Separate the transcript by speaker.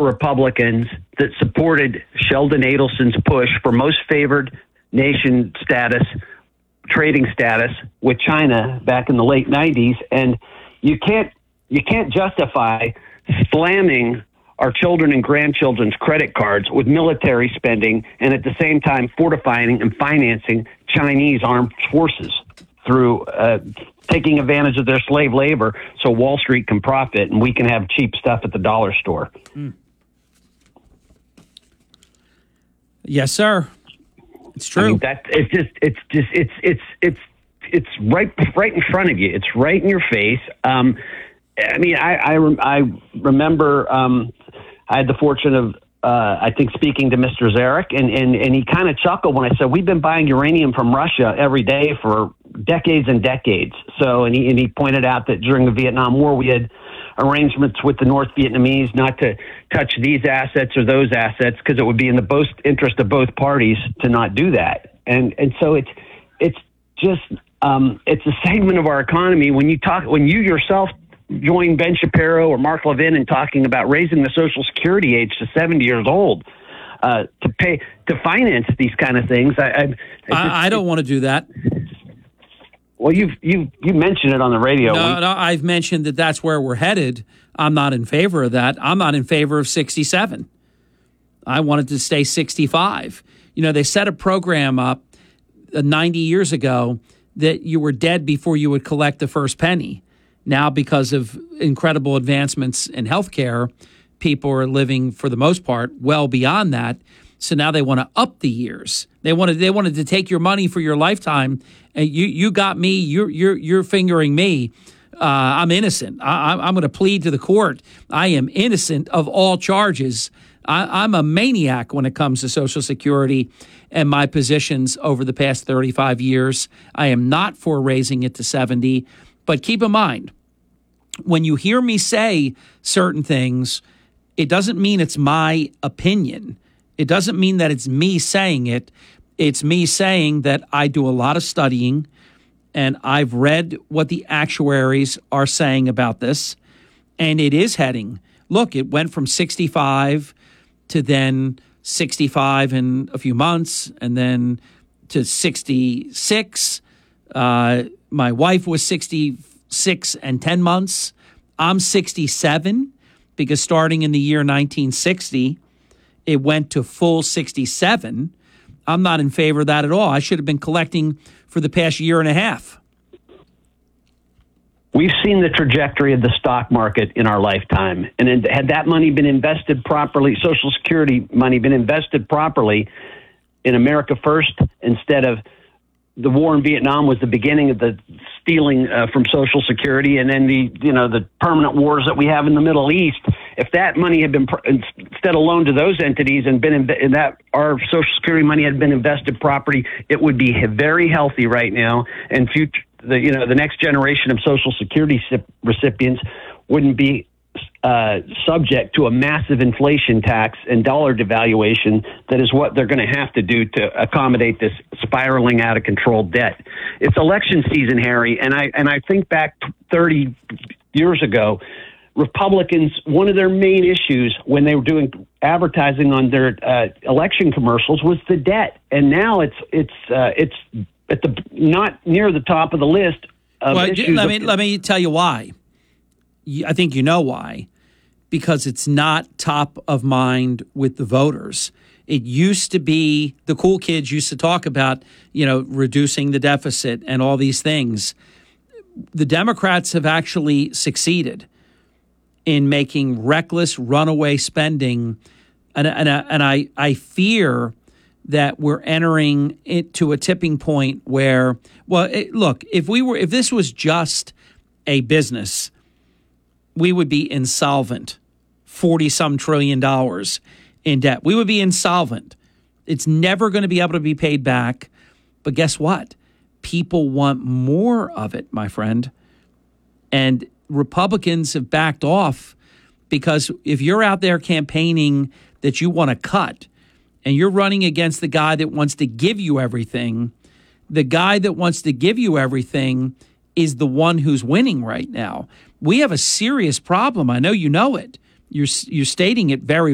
Speaker 1: Republicans that supported Sheldon Adelson's push for most favored nation status, trading status with China back in the late 90s. And you can't justify slamming our children and grandchildren's credit cards with military spending and at the same time fortifying and financing Chinese armed forces through taking advantage of their slave labor so Wall Street can profit and we can have cheap stuff at the dollar store.
Speaker 2: Yes, sir. It's true.
Speaker 1: I mean, it's right in front of you. It's right in your face. I remember I had the fortune of I think speaking to Mr. Zarek, and he kind of chuckled when I said we've been buying uranium from Russia every day for decades and decades. So and he pointed out that during the Vietnam War we had arrangements with the North Vietnamese not to touch these assets or those assets because it would be in the best interest of both parties to not do that. And so it's just it's a segment of our economy when you yourself join Ben Shapiro or Mark Levin in talking about raising the Social Security age to 70 years old to finance these kind of things.
Speaker 2: I don't want to do that.
Speaker 1: Well, you mentioned it on the radio.
Speaker 2: No, I've mentioned that that's where we're headed. I'm not in favor of that. I'm not in favor of 67. I wanted to stay 65. You know, they set a program up 90 years ago that you were dead before you would collect the first penny. Now, because of incredible advancements in healthcare, people are living, for the most part, well beyond that. So now they want to up the years. They wanted to take your money for your lifetime, and you got me. You're fingering me. I'm innocent. I'm going to plead to the court. I am innocent of all charges. I'm a maniac when it comes to Social Security and my positions over the past 35 years. I am not for raising it to 70. But keep in mind, when you hear me say certain things, it doesn't mean it's my opinion. It doesn't mean that it's me saying it. It's me saying that I do a lot of studying, and I've read what the actuaries are saying about this, and it is heading. Look, it went from 65 to then 65 in a few months, and then to 66. My wife was 66 and 10 months. I'm 67 because starting in the year 1960, it went to full 67. I'm not in favor of that at all. I should have been collecting for the past year and a half.
Speaker 1: We've seen the trajectory of the stock market in our lifetime. And had that money been invested properly, Social Security money been invested properly in America First, instead of the war in Vietnam was the beginning of the stealing from Social Security, and then the permanent wars that we have in the Middle East. If that money had been instead of loaned to those entities and been in that our Social Security money had been invested properly, it would be very healthy right now. And the next generation of Social Security recipients wouldn't be subject to a massive inflation tax and dollar devaluation that is what they're going to have to do to accommodate this spiraling out of control debt. It's election season, Harry, and I think back 30 years ago, Republicans, one of their main issues when they were doing advertising on their election commercials was the debt, and now it's at the not near the top of the list of issues.
Speaker 2: Let me tell you why. I think you know why. Because it's not top of mind with the voters. It used to be, the cool kids used to talk about, reducing the deficit and all these things. The Democrats have actually succeeded in making reckless runaway spending. And I fear that we're entering into a tipping point where, look, if this was just a business, we would be insolvent, $40-some trillion in debt. We would be insolvent. It's never going to be able to be paid back. But guess what? People want more of it, my friend. And Republicans have backed off because if you're out there campaigning that you want to cut and you're running against the guy that wants to give you everything, the guy that wants to give you everything is the one who's winning right now. We have a serious problem. I know you know it. You're stating it very